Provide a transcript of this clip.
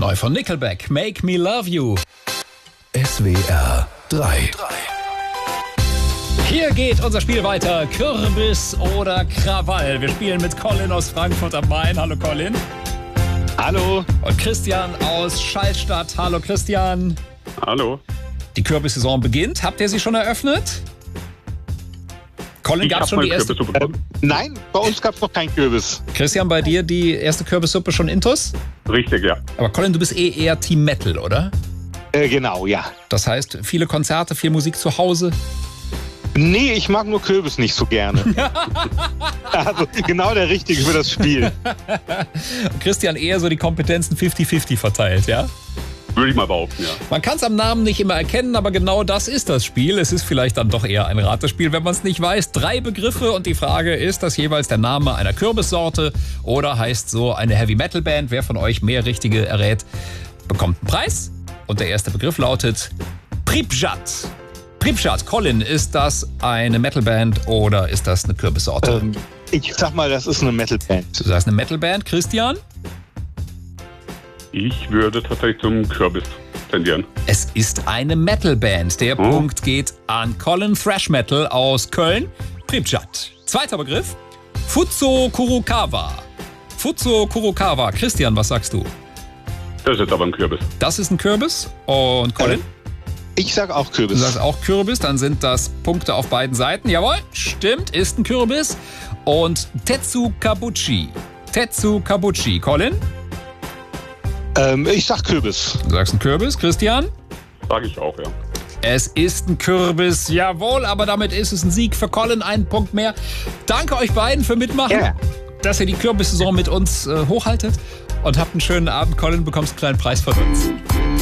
Neu von Nickelback, Make Me Love You. SWR 3. Hier geht unser Spiel weiter. Kürbis oder Krawall. Wir spielen mit Colin aus Frankfurt am Main. Hallo Colin. Hallo. Und Christian aus Schallstadt. Hallo Christian. Hallo. Die Kürbissaison beginnt. Habt ihr sie schon eröffnet? Colin, gab es schon die erste? Nein, bei uns gab es noch keinen Kürbis. Christian, bei dir die erste Kürbissuppe schon intus? Richtig, ja. Aber Colin, du bist eher Team Metal, oder? Genau, ja. Das heißt, viele Konzerte, viel Musik zu Hause? Nee, ich mag nur Kürbis nicht so gerne. Also genau der Richtige für das Spiel. Christian eher so die Kompetenzen 50-50 verteilt, ja? Würde ich mal behaupten, ja. Man kann es am Namen nicht immer erkennen, aber genau das ist das Spiel. Es ist vielleicht dann doch eher ein Ratespiel, wenn man es nicht weiß. 3 Begriffe und die Frage, ist das jeweils der Name einer Kürbissorte oder heißt so eine Heavy-Metal-Band? Wer von euch mehr Richtige errät, bekommt einen Preis. Und der erste Begriff lautet Pripyat. Pripyat, Colin, ist das eine Metalband oder ist das eine Kürbissorte? Ich sag mal, das ist eine Metalband. Du sagst eine Metalband, Christian? Ich würde tatsächlich zum Kürbis tendieren. Es ist eine Metalband. Der Punkt geht an Colin. Thrash Metal aus Köln. Pripyat. Zweiter Begriff. Fuzo Kurokawa. Fuzo Kurokawa. Christian, was sagst du? Das ist jetzt aber ein Kürbis. Das ist ein Kürbis. Und Colin? Ich sag auch Kürbis. Du sagst auch Kürbis. Dann sind das Punkte auf beiden Seiten. Jawohl, stimmt, ist ein Kürbis. Und Tetsu Kabuchi. Tetsu Kabuchi. Colin? Ich sag Kürbis. Du sagst ein Kürbis. Christian? Sage ich auch, ja. Es ist ein Kürbis, jawohl, aber damit ist es ein Sieg für Colin, einen Punkt mehr. Danke euch beiden für Mitmachen, dass ihr die Kürbissaison mit uns hochhaltet und habt einen schönen Abend. Colin, bekommst einen kleinen Preis von uns.